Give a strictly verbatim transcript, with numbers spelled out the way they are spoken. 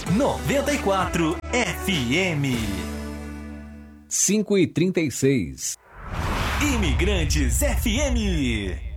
noventa e quatro F M. cinco e trinta e seis. Imigrantes F M.